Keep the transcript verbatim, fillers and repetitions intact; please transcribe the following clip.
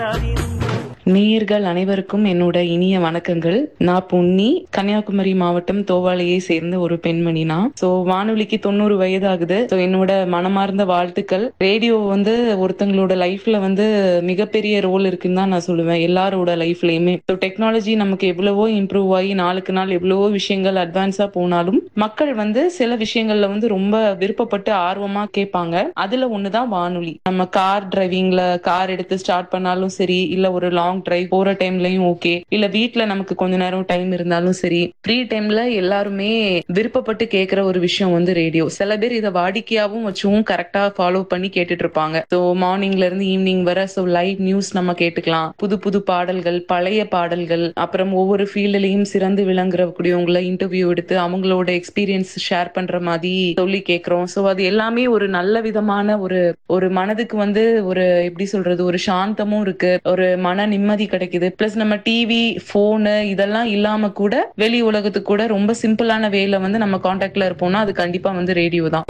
நேயர்கள் அனைவருக்கும் என்னோட இனிய வணக்கங்கள். நான் பொன்னி, கன்னியாகுமரி மாவட்டம் தோவாளையை சேர்ந்த ஒரு பெண்மணி. நான் சோ வானொலிக்கு தொண்ணூறு வயது ஆகுது. சோ என்னோட மனமார்ந்த வாழ்த்துக்கள். ரேடியோ வந்து ஒருத்தங்களோட லைஃப்ல வந்து மிகப்பெரிய ரோல் இருக்குன்னு தான் நான் சொல்லுவேன். எல்லாரோட லைஃப்லயுமே ஸோ டெக்னாலஜி நமக்கு எவ்வளவோ இம்ப்ரூவ் ஆகி நாளுக்கு நாள் எவ்வளவோ விஷயங்கள் அட்வான்ஸா போனாலும் மக்கள் வந்து சில விஷயங்கள்ல வந்து ரொம்ப விருப்பப்பட்டு ஆர்வமா கேட்பாங்க. அதுல ஒண்ணுதான் வானொலி. நம்ம கார் டிரைவிங்ல கார் எடுத்து ஸ்டார்ட் பண்ணாலும் சரி, இல்ல ஒரு லாங் டிரைவ் போற டைம்லயும் ஓகே, இல்ல வீட்ல நமக்கு கொஞ்ச நேரம் டைம் இருந்தாலும் சரி, ஃப்ரீ டைம்ல எல்லாருமே விருப்பப்பட்டு கேட்கிற ஒரு விஷயம் வந்து ரேடியோ. சில பேர் இதை வாடிக்கையாவும் வச்சும் கரெக்டா ஃபாலோ பண்ணி கேட்டுட்டு இருப்பாங்க. ஸோ மார்னிங்ல இருந்து ஈவினிங் வர ஸோ லைவ் நியூஸ் நம்ம கேட்டுக்கலாம். புது புது பாடல்கள், பழைய பாடல்கள், அப்புறம் ஒவ்வொரு ஃபீல்ட்லயும் சிறந்து விளங்குறக்கூடியவங்களை இன்டர்வியூ எடுத்து அவங்களோட எக்ஸ்பீரியன்ஸ் ஷேர் பண்ற மாதிரி சொல்லி கேட்கிறோம். ஸோ அது எல்லாமே ஒரு நல்ல விதமான ஒரு ஒரு மனதுக்கு வந்து ஒரு எப்படி சொல்றது, ஒரு சாந்தமும் இருக்கு, ஒரு மன நிம்மதி கிடைக்குது. பிளஸ் நம்ம டிவி, போனு இதெல்லாம் இல்லாம கூட வெளி உலகத்துக்கு கூட ரொம்ப சிம்பிளான வேல வந்து நம்ம கான்டாக்ட்ல இருப்போம்னா அது கண்டிப்பா வந்து ரேடியோ தான்.